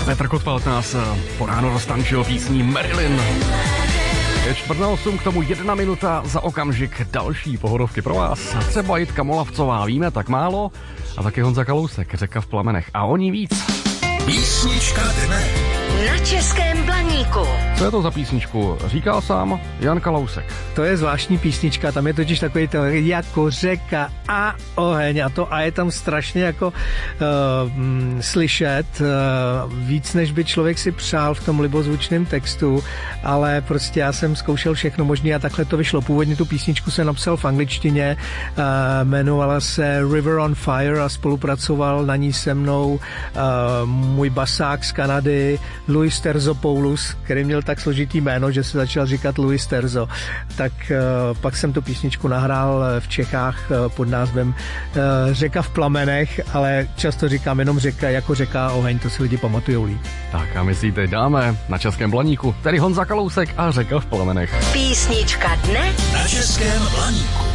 Petr Kotwald nás po ráno roztančil písní Marilyn. Je 7:45, k tomu 1 minuta, za okamžik další pohodovky pro vás. Třeba Jitka Molavcová, víme tak málo, a taky Honza Kalousek, Řeka v plamenech. A o ní víc. Písnička dne. Na Českém Blaníku. Co je to za písničku? Říkal sám Jan Kalousek. To je zvláštní písnička, tam je totiž takový to jako řeka a oheň a je tam strašně jako slyšet víc, než by člověk si přál v tom libozvučném textu, ale prostě já jsem zkoušel všechno možné a takhle to vyšlo. Původně tu písničku jsem napsal v angličtině, jmenovala se River on Fire a spolupracoval na ní se mnou můj basák z Kanady Louis Terzopoulos, který měl tak složitý jméno, že se začal říkat Louis Terzo. Tak pak jsem tu písničku nahrál v Čechách pod názvem Řeka v plamenech, ale často říkám jenom řeka jako řeka a oheň, to si lidi pamatujou líp. Tak a my si teď dáme na Českém Blaníku, tedy Honza Kalousek a Řeka v plamenech. Písnička dne Na Českém Blaníku.